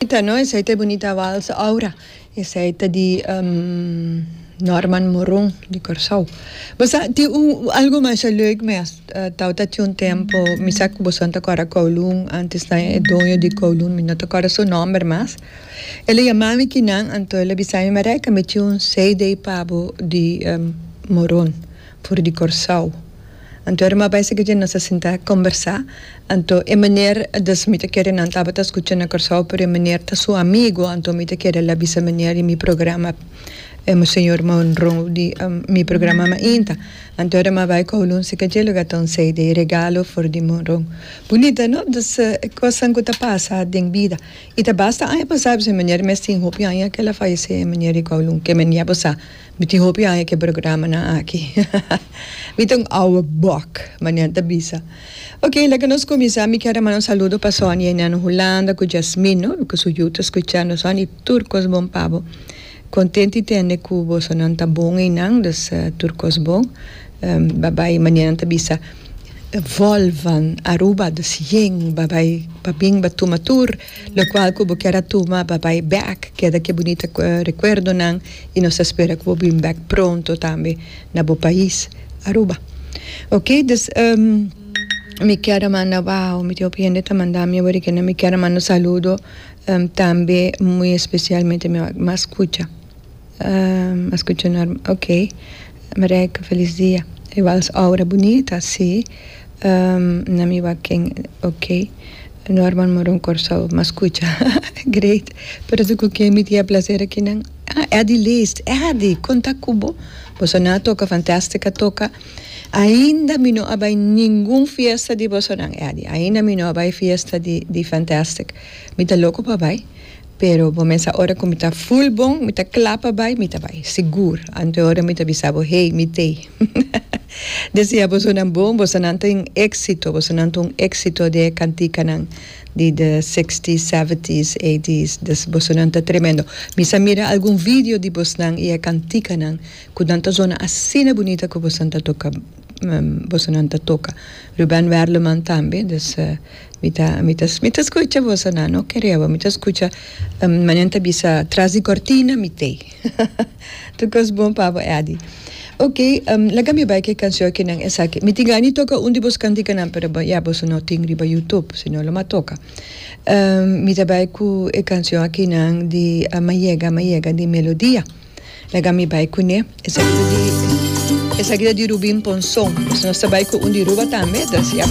bonita, ¿no? Esa es bonita vals Aura. Esa es de Norman Moron de Corsau. Basta algo mais leuk mas tauta tinha tempo me saco bastante agora Kowloon antes da dono de Kowloon me não agora seu nome mas ele chamava que não então ele bisai me reca me tinha CD pabo de Moron por de Corsau. Então era uma vez que a gente se senta conversar então é maneira das me querer não estava escutando a Corsau por é maneira tá seu amigo então me querer lá bisa maneira mi programa o senhor Monroe di mi programa ainda. Então era vai Kowloon se que ele gatou sei de regalo for di Monroe. Bonita, não? Das coisas que tá passa dentro vida. E tá basta aí passar se maneira mas tem hope aí que ela faz se maneira Kowloon que maneira passar. Me tem hope aí que programa na aqui. Me tem our book maneira da bisa. Ok, lá que nós começamos, me quero mandar saludo para Sonia na Holanda com Jasmine, no? Que sou eu escutando Sonia turcos bom pavo. Contente tende ku boso nan tabong inang das turcos bom babai manyan tabisa volvan Aruba das yeng babai paping batumatur lo cual ku bokera tuma babai back queda que bonita recuerdo nang y nos espera ku bim back pronto tambe na bo país Aruba. Ok, das mi quero mandar wow mi tio piende ta mandar mi boricana mi quero mandar saludo también muy especialmente me escucha. Escucha normal, ok. Maria, feliz dia. Igual Aura bonita, sim. Na mi vaquem, ok. Norman Moron Corsau, me escucha. Great. Pero tu que me tinha prazer aqui não. Eddie List, Eddie, conta cubo. Bolsonaro toca fantástica toca. Ainda me não abai nenhum fiesta de Bolsonaro, Eddie. Ainda me não abai fiesta de Fantastic. Me tá louco para vai. Pero começa a hora que me tá full bom, me tá clapa vai, me tá vai, seguro. Ante hora me tá bisabo, hey, me tei. Dizia, você não bom, você não tem êxito de cantica de 60s, 70s, 80s, você não tá tremendo. Me sa mira algum vídeo de você não e a cantica não, com tanta zona assim bonita que você não toca. Bolsonaro toca. Ruben Verleman também, me escuta Bolsonaro, não queria, me escuta, manhã bisa traz de cortina, me tem. Tu cos bom pavo, Eddie. Ok, laga mi vai que canção que não essa aqui. Me tingani toca onde você cantica não, pero ya Bolsonaro tem riba YouTube, se não lo toca. Me vai com a canção aqui não de Mayega de melodia. Laga mi vai com né, essa aqui de Rubin Ponson. Nós trabalhamos com um de Ruba também,